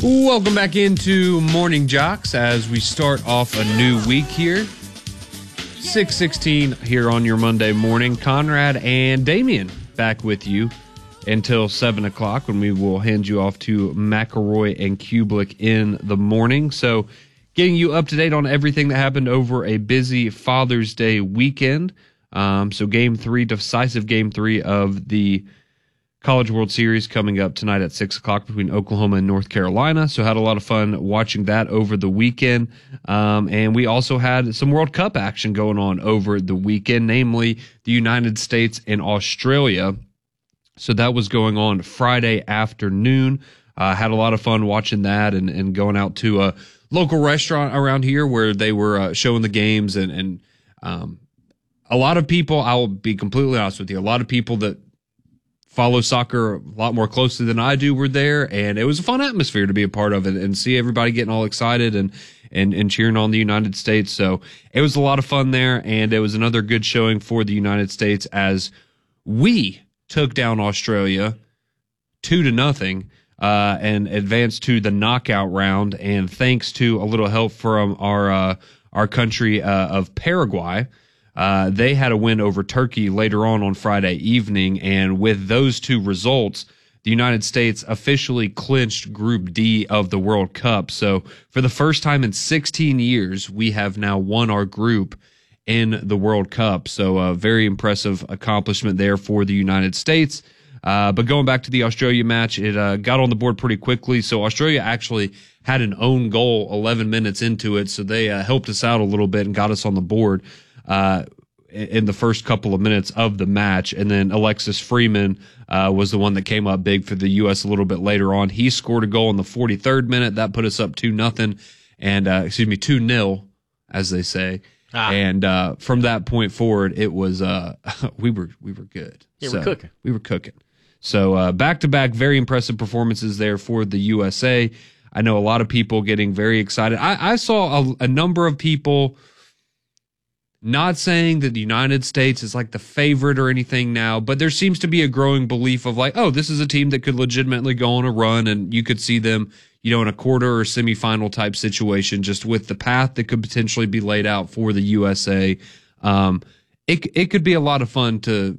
Welcome back into Morning Jocks as we start off a new week here. 6:16 here on your Monday morning. Conrad and Damian back with you until 7 o'clock when we will hand you off to McElroy and Kublik in the morning. So getting you up to date on everything that happened over a busy Father's Day weekend. So decisive game three of the College World Series coming up tonight at 6 o'clock between Oklahoma and North Carolina. So had a lot of fun watching that over the weekend. And we also had some World Cup action going on over the weekend, namely the United States and Australia. So that was going on Friday afternoon. Had a lot of fun watching that and going out to a local restaurant around here where they were showing the games. And a lot of people, I'll be completely honest with you, a lot of people that follow soccer a lot more closely than I do were there, and it was a fun atmosphere to be a part of it and see everybody getting all excited and cheering on the United States. So it was a lot of fun there, and it was another good showing for the United States as we took down Australia 2-0 and advanced to the knockout round. And thanks to a little help from our country of Paraguay, they had a win over Turkey later on Friday evening, and with those two results, the United States officially clinched Group D of the World Cup. So for the first time in 16 years, we have now won our group in the World Cup. So a very impressive accomplishment there for the United States. But going back to the Australia match, it got on the board pretty quickly. So Australia actually had an own goal 11 minutes into it, so they helped us out a little bit and got us on the board in the first couple of minutes of the match. And then Alexis Freeman was the one that came up big for the U.S. a little bit later on. He scored a goal in the 43rd minute. That put us up 2-0, and 2-0, as they say. And from that point forward, it was we were good. Yeah, we're cooking. We were cooking. So back-to-back, very impressive performances there for the USA. I know a lot of people getting very excited. I saw a number of people not saying that the United States is like the favorite or anything now, but there seems to be a growing belief of like, oh, this is a team that could legitimately go on a run, and you could see them, in a quarter or semifinal type situation, just with the path that could potentially be laid out for the USA. It could be a lot of fun to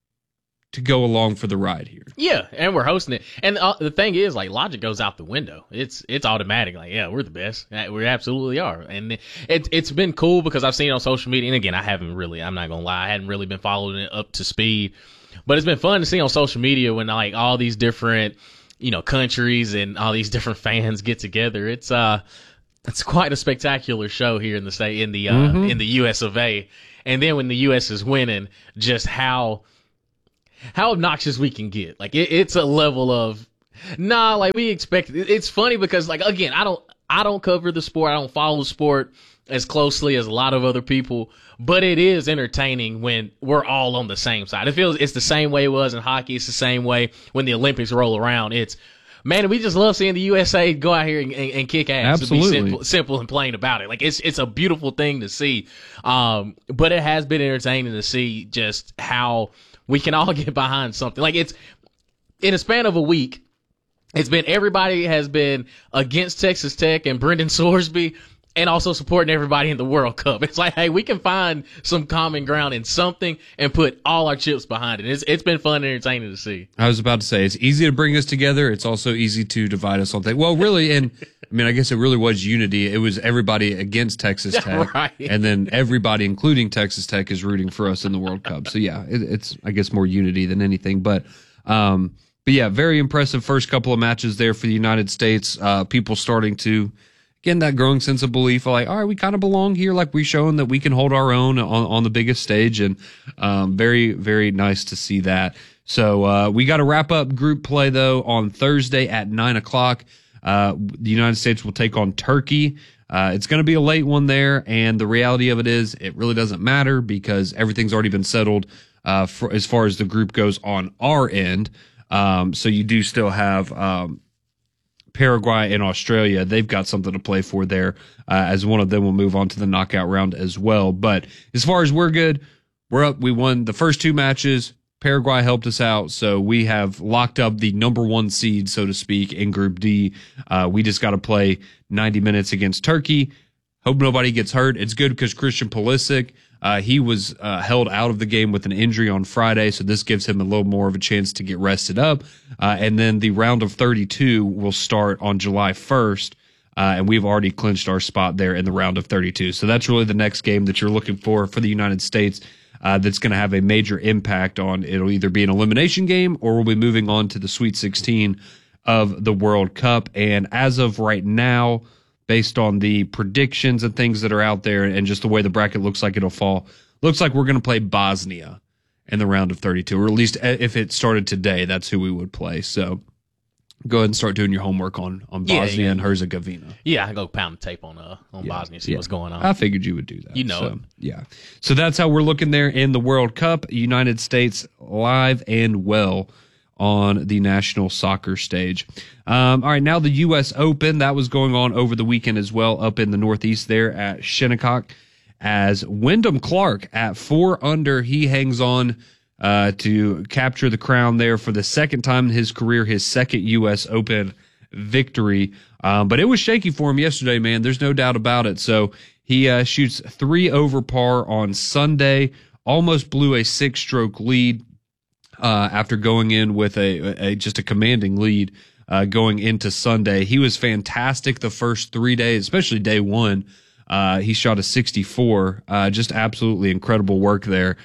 go along for the ride here. Yeah, and we're hosting it. And the thing is, like, logic goes out the window. It's automatic. Like, yeah, we're the best. We absolutely are. And it's been cool because I've seen it on social media. And again, I'm not going to lie, I hadn't really been following it up to speed. But it's been fun to see on social media when, like, all these different, countries and all these different fans get together. It's quite a spectacular show here in the state, in the US of A. And then when the US is winning, just how obnoxious we can get. Like, it's a level of, like we expect. It's funny because, like, again, I don't cover the sport. I don't follow the sport as closely as a lot of other people, but it is entertaining when we're all on the same side. It's the same way it was in hockey. It's the same way when the Olympics roll around. Man, we just love seeing the USA go out here and kick ass. Absolutely. And be simple and plain about it. Like, it's a beautiful thing to see. But it has been entertaining to see just how we can all get behind something. Like, it's in a span of a week, everybody has been against Texas Tech and Brendan Sorsby, and also supporting everybody in the World Cup. It's like, hey, we can find some common ground in something and put all our chips behind it. It's been fun and entertaining to see. I was about to say, it's easy to bring us together. It's also easy to divide us on things. Well, really, and I mean, I guess it really was unity. It was everybody against Texas Tech. Right. And then everybody, including Texas Tech, is rooting for us in the World Cup. So yeah, it's, I guess, more unity than anything. But yeah, very impressive first couple of matches there for the United States. People starting to, again, that growing sense of belief, like, all right, we kind of belong here. Like, we've shown that we can hold our own on the biggest stage, and very, very nice to see that. So we got to wrap up group play, though, on Thursday at 9 o'clock. The United States will take on Turkey. It's going to be a late one there, and the reality of it is it really doesn't matter because everything's already been settled as far as the group goes on our end. So you do still have Paraguay and Australia. They've got something to play for there, as one of them will move on to the knockout round as well. But as far as we're good, we're up. We won the first two matches. Paraguay helped us out, so we have locked up the number 1 seed, so to speak, in Group D. We just got to play 90 minutes against Turkey. Hope nobody gets hurt. It's good because Christian Pulisic, he was held out of the game with an injury on Friday, so this gives him a little more of a chance to get rested up. And then the round of 32 will start on July 1st, and we've already clinched our spot there in the round of 32. So that's really the next game that you're looking for the United States. That's going to have a major impact on it'll either be an elimination game or we'll be moving on to the Sweet 16 of the World Cup. And as of right now, based on the predictions and things that are out there and just the way the bracket looks like it'll fall, looks like we're going to play Bosnia in the round of 32, or at least if it started today, that's who we would play. So go ahead and start doing your homework on Bosnia and Herzegovina. Yeah, I go pound the tape on Bosnia, see what's going on. I figured you would do that. You know it. Yeah. So that's how we're looking there in the World Cup. United States live and well on the national soccer stage. All right, now the U.S. Open. That was going on over the weekend as well up in the Northeast there at Shinnecock. As Wyndham Clark at 4 under, he hangs on to capture the crown there for the second time in his career, his second U.S. Open victory. But it was shaky for him yesterday, man. There's no doubt about it. So he shoots 3 over par on Sunday, almost blew a 6-stroke lead after going in with just a commanding lead going into Sunday. He was fantastic the first 3 days, especially day 1. He shot a 64, just absolutely incredible work there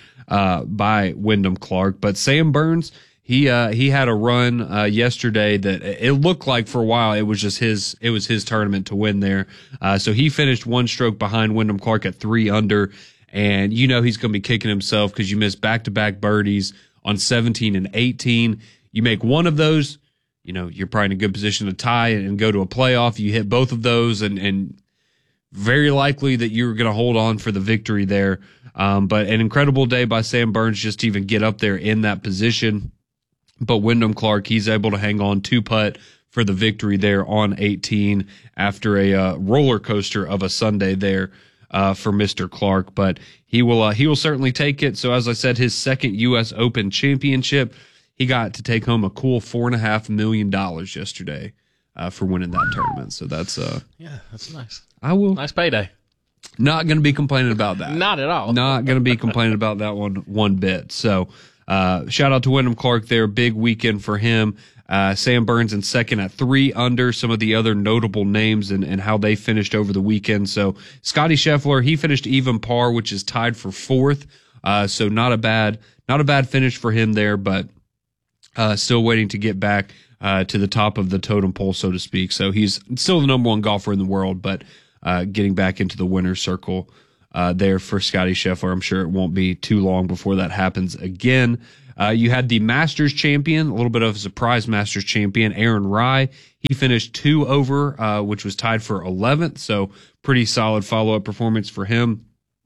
by Wyndham Clark. But Sam Burns, he had a run yesterday that it looked like for a while it was his tournament to win there. So he finished 1 stroke behind Wyndham Clark at 3 under, and you know he's going to be kicking himself because you missed back-to-back birdies on 17 and 18. You make one of those, you know you're probably in a good position to tie and go to a playoff. You hit both of those, and very likely that you're going to hold on for the victory there. But an incredible day by Sam Burns just to even get up there in that position. But Wyndham Clark, he's able to hang on 2-putt for the victory there on 18 after a roller coaster of a Sunday there for Mr. Clark. But he will certainly take it. So as I said, his second U.S. Open championship, he got to take home a cool $4.5 million yesterday for winning that tournament. So that's that's nice. I will. Nice payday. Not going to be complaining about that. Not at all. Not going to be complaining about that one bit. So shout out to Wyndham Clark there. Big weekend for him. Sam Burns in second at 3 under. Some of the other notable names and how they finished over the weekend. So Scotty Scheffler, he finished even par, which is tied for 4th. So not a bad finish for him there, but still waiting to get back to the top of the totem pole, so to speak. So he's still the number 1 golfer in the world, but getting back into the winner's circle there for Scotty Scheffler. I'm sure it won't be too long before that happens again. You had the Masters champion, a little bit of a surprise Masters champion, Aaron Rai. He finished 2 over, which was tied for 11th, so pretty solid follow-up performance for him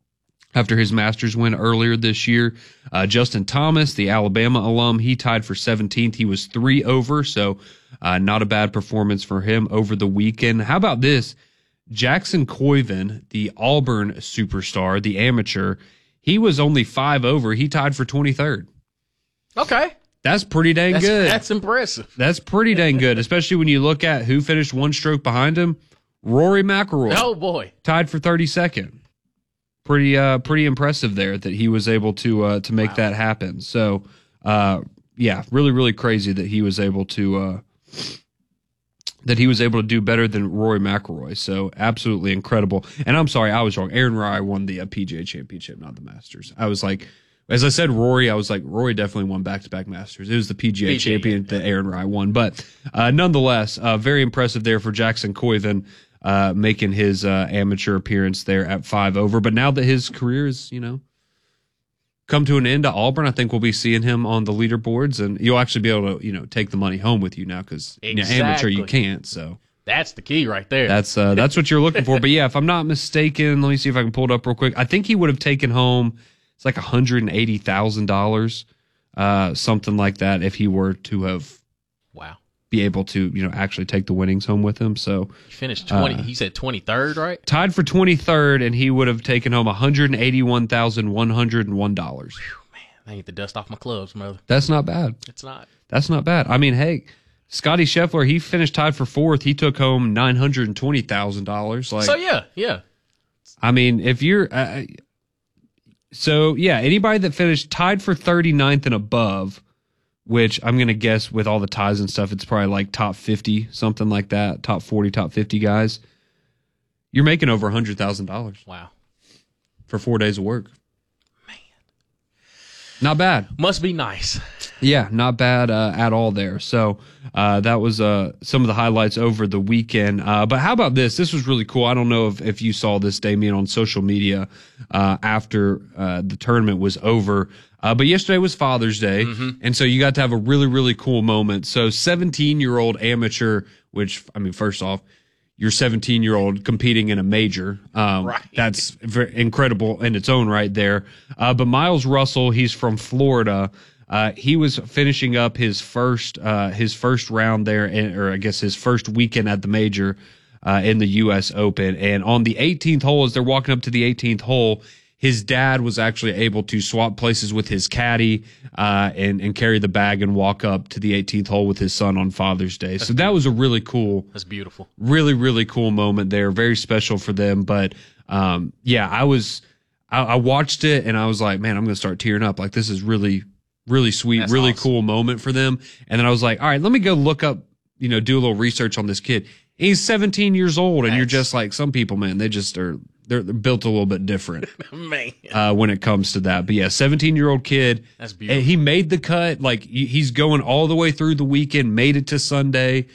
after his Masters win earlier this year. Justin Thomas, the Alabama alum, he tied for 17th. He was 3 over, so not a bad performance for him over the weekend. How about this? Jackson Coyven, the Auburn superstar, the amateur, he was only 5 over. He tied for 23rd. Okay. That's pretty dang good. That's impressive. That's pretty dang good, especially when you look at who finished 1 stroke behind him. Rory McIlroy. Oh, boy. Tied for 32nd. Pretty impressive there that he was able to make that happen. So, really, really crazy that he was able to do better than Rory McIlroy. So absolutely incredible. And I'm sorry, I was wrong. Aaron Rai won the PGA Championship, not the Masters. I was like, as I said, Rory, I was like, Rory definitely won back-to-back Masters. It was the PGA Champion that Aaron Rai won. But nonetheless, very impressive there for Jackson Coyven, making his amateur appearance there at 5 over. But now that his career is, come to an end at Auburn, I think we'll be seeing him on the leaderboards, and you'll actually be able to, take the money home with you now because amateur you can't. So that's the key right there. That's what you're looking for. But yeah, if I'm not mistaken, let me see if I can pull it up real quick. I think he would have taken home, it's like $180,000, something like that, if he were to have be able to, actually take the winnings home with him. So he finished 20. He said 23rd, right? Tied for 23rd, and he would have taken home $181,101. Man, I need to dust off my clubs, mother. That's not bad. It's not. That's not bad. I mean, hey, Scotty Scheffler, he finished tied for 4th. He took home $920,000. Like, So yeah. I mean, if you're anybody that finished tied for 39th and above, which I'm going to guess with all the ties and stuff, it's probably like top 50, something like that, top 40, top 50 guys. You're making over $100,000. Wow. For 4 days of work. Man. Not bad. Must be nice. Yeah, not bad at all there. So that was some of the highlights over the weekend. But how about this? This was really cool. I don't know if you saw this, Damien, on social media after the tournament was over. But yesterday was Father's Day, and so you got to have a really, really cool moment. So 17-year-old amateur, which, I mean, first off, you're 17-year-old competing in a major. Right. That's very incredible in its own right there. But Miles Russell, he's from Florida. He was finishing up his first round there, or I guess his first weekend at the major in the U.S. Open. And on the 18th hole, as they're walking up to the 18th hole, his dad was actually able to swap places with his caddy and carry the bag and walk up to the 18th hole with his son on Father's Day. So that was a really cool. That's beautiful. Really, really cool moment there. Very special for them. But I watched it and I was like, man, I'm going to start tearing up. Like, this is really, really sweet, That's really awesome. cool moment for them. And then I was like, all right, let me go look up, do a little research on this kid. He's 17 years old, and you're just like, some people, man, they're built a little bit different Man. when it comes to that. But yeah, 17-year-old kid. That's beautiful. And he made the cut. Like, he's going all the way through the weekend, made it to Sunday,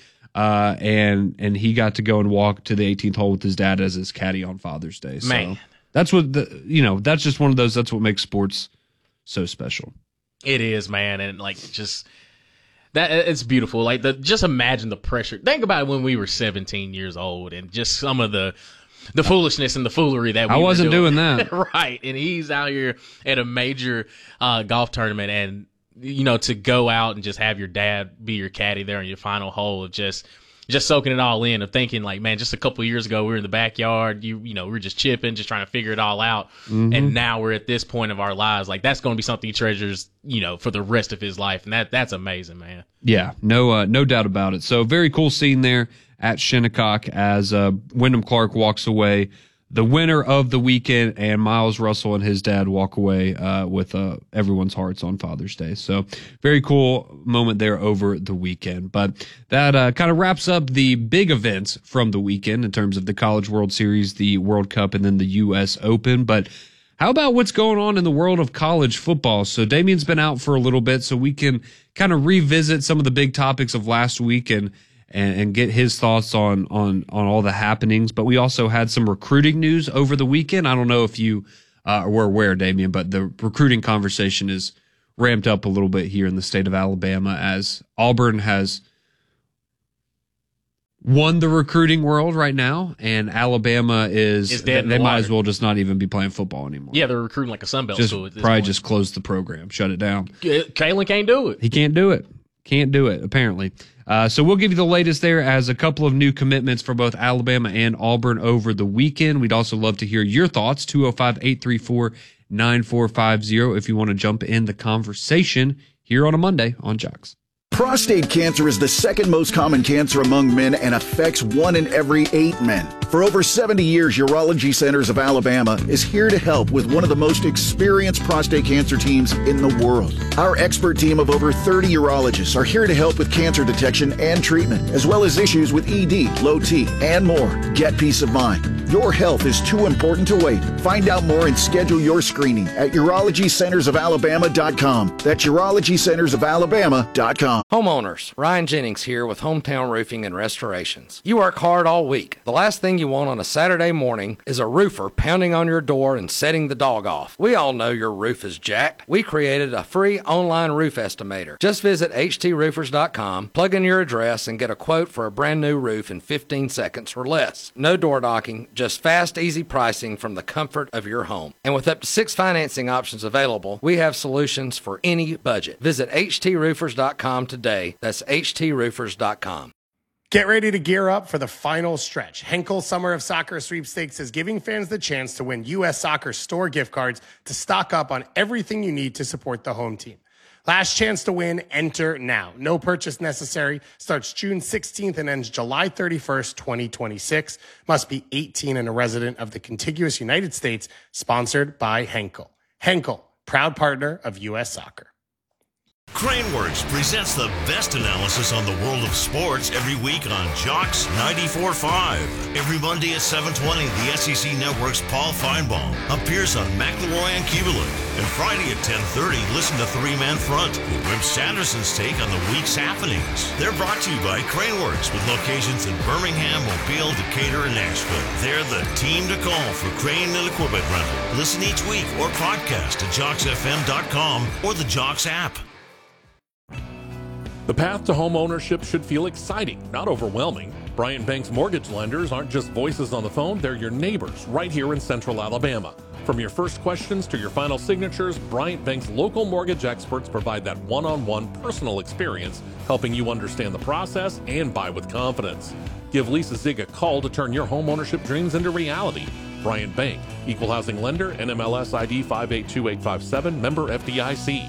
and he got to go and walk to the 18th hole with his dad as his caddy on Father's Day. So Man. that's what that's just one of those. That's what makes sports so special. It is, man, and like just that it's beautiful. Like just imagine the pressure. Think about when we were 17 years old, and just some of the foolishness and the foolery that we I were wasn't doing that. right. And he's out here at a major golf tournament, and to go out and just have your dad be your caddy there on your final hole of just soaking it all in, of thinking like, man, just a couple of years ago we were in the backyard, we were just chipping, just trying to figure it all out, and now we're at this point of our lives. Like, that's going to be something he treasures, for the rest of his life, and that's amazing, man. Yeah, no doubt about it. So very cool scene there at Shinnecock as Wyndham Clark walks away, the winner of the weekend, and Miles Russell and his dad walk away with everyone's hearts on Father's Day. So very cool moment there over the weekend. But that kind of wraps up the big events from the weekend in terms of the College World Series, the World Cup, and then the U.S. Open. But how about what's going on in the world of college football? So Damien's been out for a little bit, so we can kind of revisit some of the big topics of last week and get his thoughts on all the happenings. But we also had some recruiting news over the weekend. I don't know if you were aware, Damien, but the recruiting conversation is ramped up a little bit here in the state of Alabama as Auburn has won the recruiting world right now, and Alabama is dead in the they might water. as well just not even be playing football anymore. Yeah, they're recruiting like a Sunbelt school at this Probably point. just close the program, shut it down. Kalen can't do it. He can't do it. Can't do it, apparently. So we'll give you the latest there as a couple of new commitments for both Alabama and Auburn over the weekend. We'd also love to hear your thoughts, 205-834-9450, if you want to jump in the conversation here on a Monday on Jocks. Prostate cancer is the second most common cancer among men and affects 1 in every 8 men. For over 70 years, Urology Centers of Alabama is here to help with one of the most experienced prostate cancer teams in the world. Our expert team of over 30 urologists are here to help with cancer detection and treatment, as well as issues with ED, low T, and more. Get peace of mind. Your health is too important to wait. Find out more and schedule your screening at urologycentersofalabama.com. That's urologycentersofalabama.com. Homeowners, Ryan Jennings here with Hometown Roofing and Restorations. You work hard all week. The last thing you want on a Saturday morning is a roofer pounding on your door and setting the dog off. We all know your roof is jacked. We created a free online roof estimator. Just visit htsroofers.com, plug in your address, and get a quote for a brand new roof in 15 seconds or less. No door knocking, just fast, easy pricing from the comfort of your home. And with up to 6 financing options available, we have solutions for any budget. Visit htsroofers.com today. That's htsroofers.com. Get ready to gear up for the final stretch. Henkel Summer of Soccer Sweepstakes is giving fans the chance to win U.S. Soccer store gift cards to stock up on everything you need to support the home team. Last chance to win, enter now. No purchase necessary. Starts June 16th and ends July 31st, 2026. Must be 18 and a resident of the contiguous United States. Sponsored by Henkel. Henkel, proud partner of U.S. Soccer. Craneworks presents the best analysis on the world of sports every week on Jocks 94.5. Every Monday at 7:20, the SEC Network's Paul Feinbaum appears on McElroy and Kubelik. And Friday at 10:30, listen to Three Man Front with Wim Sanderson's take on the week's happenings. They're brought to you by Craneworks with locations in Birmingham, Mobile, Decatur, and Nashville. They're the team to call for crane and equipment rental. Listen each week or podcast at JocksFM.com or the Jocks app. The path to home ownership should feel exciting, not overwhelming. Bryant Banks mortgage lenders aren't just voices on the phone, they're your neighbors right here in Central Alabama. From your first questions to your final signatures, Bryant Banks local mortgage experts provide that one-on-one personal experience, helping you understand the process and buy with confidence. Give Lisa Zig a call to turn your home ownership dreams into reality. Bryant Bank, Equal Housing Lender, NMLS ID 582857, member FDIC.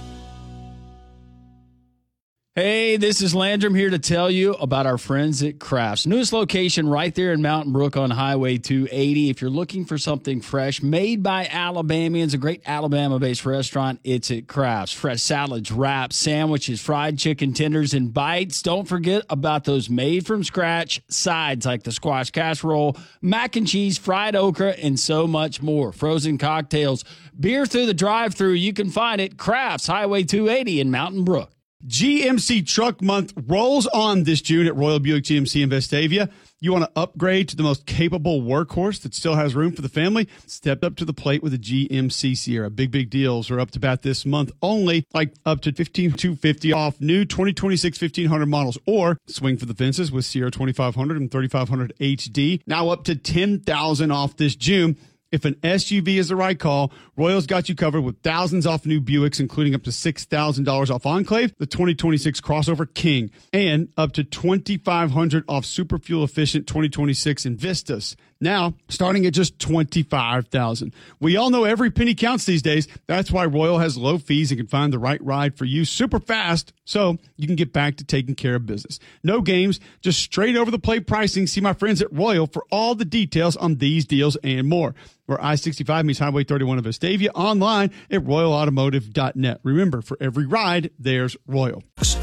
Hey, this is Landrum here to tell you about our friends at Crafts. Newest location right there in Mountain Brook on Highway 280. If you're looking for something fresh, made by Alabamians, a great Alabama-based restaurant, it's at Crafts. Fresh salads, wraps, sandwiches, fried chicken tenders, and bites. Don't forget about those made-from-scratch sides like the squash casserole, mac and cheese, fried okra, and so much more. Frozen cocktails, beer through the drive-thru. You can find it Crafts, Highway 280 in Mountain Brook. GMC Truck Month rolls on this June at Royal Buick GMC in Vestavia. You want to upgrade to the most capable workhorse that still has room for the family? Step up to the plate with a GMC Sierra. Big deals are up to bat this month only, like up to $15,250 off new 2026 1500 models, or swing for the fences with Sierra 2500 and 3500 HD. Now up to $10,000 off this June. If an SUV is the right call, Royal's got you covered with thousands off new Buicks, including up to $6,000 off Enclave, the 2026 Crossover King, and up to $2,500 off super fuel efficient 2026 Invistas. Now, starting at just $25,000. We all know every penny counts these days. That's why Royal has low fees and can find the right ride for you super fast so you can get back to taking care of business. No games, just straight over the plate pricing. See my friends at Royal for all the details on these deals and more. Where I-65 meets Highway 31 of Vestavia, online at royalautomotive.net. Remember, for every ride, there's Royal.